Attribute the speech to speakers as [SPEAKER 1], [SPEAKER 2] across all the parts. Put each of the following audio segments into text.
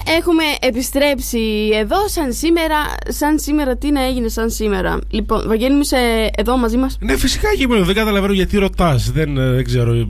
[SPEAKER 1] έχουμε επιστρέψει εδώ σαν σήμερα. Τι να έγινε σαν σήμερα? Λοιπόν, Βαγγέλη, είσαι εδώ μαζί μας?
[SPEAKER 2] Ναι, φυσικά και είμαι. Δεν καταλαβαίνω γιατί ρωτάς. Δεν ξέρω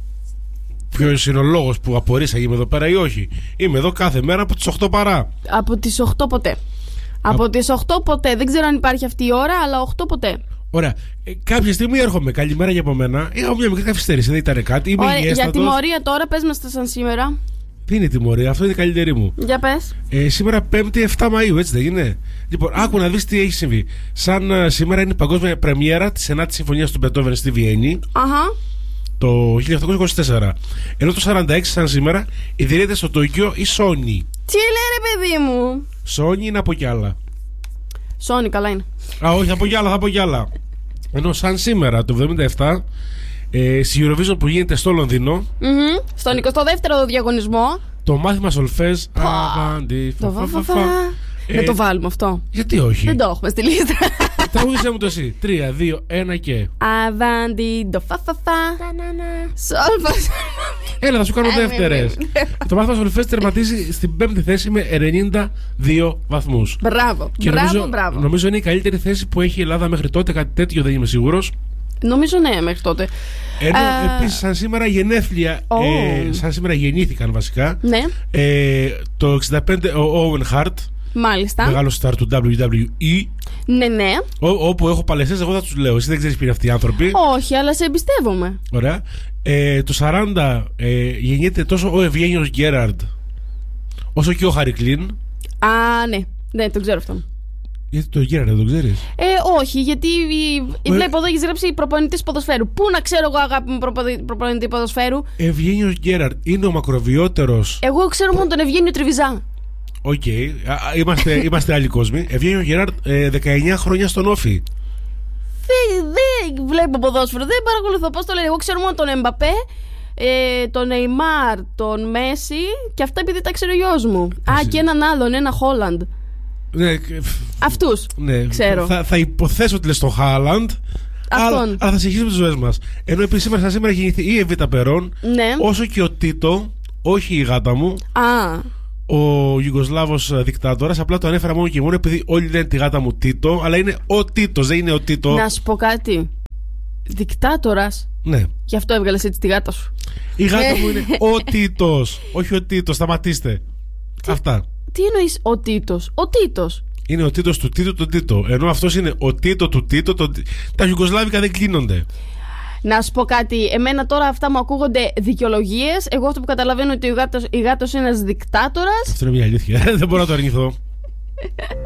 [SPEAKER 2] ποιος είναι ο λόγος που απορρίσα είμαι εδώ πέρα ή όχι. Είμαι εδώ κάθε μέρα από τις 8 παρά.
[SPEAKER 1] Από τις 8 ποτέ. Από τις 8 ποτέ. Δεν ξέρω αν υπάρχει αυτή η ώρα, αλλά 8 ποτέ.
[SPEAKER 2] Ωραία. Κάποια στιγμή έρχομαι. Καλημέρα για από μένα. Είχα μια μικρή καθυστέρηση. Δεν ήταν κάτι. Είμαι
[SPEAKER 1] Ωραία,
[SPEAKER 2] υγιέστατος.
[SPEAKER 1] για τιμωρία τώρα, πες μας τα σαν σήμερα.
[SPEAKER 2] Τι είναι η τιμωρία? Αυτό είναι η καλύτερη μου.
[SPEAKER 1] Για πες.
[SPEAKER 2] Σήμερα 5η 7 Μαΐου, έτσι δεν είναι? Λοιπόν, άκου να δεις τι έχει συμβεί. Σαν σήμερα είναι η παγκόσμια πρεμιέρα της 9ης Συμφωνίας του Μπετόβεν στη Βιέννη.
[SPEAKER 1] Αχα.
[SPEAKER 2] Το 1824. Ενώ το 46 σαν σήμερα ιδρύεται στο Τόκιο η Sony.
[SPEAKER 1] Τι λέει ρε παιδί μου?
[SPEAKER 2] Sony είναι από κι άλλα.
[SPEAKER 1] Sony, καλά είναι.
[SPEAKER 2] Όχι, από κι άλλα, θα πω κι άλλα. Ενώ σαν σήμερα το 77 στη Eurovision που γίνεται στο Λονδίνο,
[SPEAKER 1] στον 22ο διαγωνισμό,
[SPEAKER 2] το μάθημα Σολφέζ.
[SPEAKER 1] το φαφαφα. Δεν το βάλουμε αυτό.
[SPEAKER 2] Γιατί όχι?
[SPEAKER 1] Δεν το έχουμε στη λίστα.
[SPEAKER 2] Τραγούδισε μου το εσύ. 3, 2, 1 και.
[SPEAKER 1] Αβάντι, το φαφαφα. Σόλφα.
[SPEAKER 2] Έλα, θα σου κάνω δεύτερες. Το μάθημα Σολφέζ τερματίζει στην 5η θέση με 92 βαθμούς.
[SPEAKER 1] Μπράβο.
[SPEAKER 2] Και
[SPEAKER 1] Μπράβο.
[SPEAKER 2] νομίζω είναι η καλύτερη θέση που έχει η Ελλάδα μέχρι τότε. Κάτι τέτοιο δεν είμαι σίγουρος.
[SPEAKER 1] Νομίζω ναι, μέχρι τότε.
[SPEAKER 2] Ενώ επίσης σαν σήμερα γενέθλια, σαν σήμερα γεννήθηκαν βασικά.
[SPEAKER 1] Ναι.
[SPEAKER 2] Το 65 ο Owen Hart.
[SPEAKER 1] Μάλιστα.
[SPEAKER 2] Μεγάλο star του WWE.
[SPEAKER 1] Ναι.
[SPEAKER 2] Όπου έχω παλαιστές, εγώ θα τους λέω. Εσύ δεν ξέρεις ποιοι είναι αυτοί οι άνθρωποι.
[SPEAKER 1] Όχι, αλλά σε εμπιστεύομαι.
[SPEAKER 2] Ωραία. Το 40 γεννιέται τόσο ο Ευγένιος Γκέραρντ όσο και ο Χάρι Κλίν.
[SPEAKER 1] Α, ναι, το ξέρω αυτό.
[SPEAKER 2] Γιατί το Γκέραρντ δεν το ξέρεις?
[SPEAKER 1] Όχι, γιατί βλέπω εδώ έχεις γράψει προπονητής ποδοσφαίρου. Πού να ξέρω εγώ, αγάπη μου, προπονητή ποδοσφαίρου?
[SPEAKER 2] Ευγένιος Γκέραρντ είναι ο μακροβιότερος.
[SPEAKER 1] Εγώ ξέρω μόνο τον Ευγένιο Τριβιζά.
[SPEAKER 2] Οκ, είμαστε άλλοι κόσμοι. Ευγένιο Γκέραρντ 19 χρόνια στον Όφι.
[SPEAKER 1] Δεν βλέπω ποδόσφαιρο, δεν παρακολουθώ. Πώς το λένε? Εγώ ξέρω μόνο τον Εμπαπέ, τον Νεϊμάρ, τον Μέση και αυτά επειδή τα ξέρω ο γιος μου. Και έναν άλλον, ένα Χόλαντ.
[SPEAKER 2] Ναι,
[SPEAKER 1] αυτούς ξέρω.
[SPEAKER 2] Θα υποθέσω ότι λες τον Χάλαντ. Αλλά θα συνεχίσουμε τις ζωές μας. Ενώ επίσης σήμερα έχει γεννηθεί η Εβίτα Περόν, όσο και ο Τίτο, όχι η γάτα μου. Ο Ιουγκοσλάβος δικτάτορας. Απλά το ανέφερα μόνο και μόνο επειδή όλοι λένε τη γάτα μου Τίτο, αλλά είναι ο Τίτος, δεν είναι ο Τίτο.
[SPEAKER 1] Να σου πω κάτι. Δικτάτορας.
[SPEAKER 2] Ναι.
[SPEAKER 1] Γι' αυτό έβγαλες έτσι τη γάτα σου.
[SPEAKER 2] Η γάτα μου είναι ο Τίτος, όχι ο Τίτος. Σταματήστε. Αυτά.
[SPEAKER 1] Τι εννοείς ο Τίτος? Ο Τίτος
[SPEAKER 2] είναι ο Τίτος του Τίτου τον Τίτο. Ενώ αυτός είναι ο Τίτο του Τίτο. Τα Ιουγκοσλάβικα δεν κλείνονται.
[SPEAKER 1] Να σου πω κάτι. Εμένα τώρα αυτά μου ακούγονται δικαιολογίες. Εγώ αυτό που καταλαβαίνω ότι η γάτος είναι ένας δικτάτορας.
[SPEAKER 2] Αυτό είναι μια αλήθεια. Δεν μπορώ να το αρνηθώ.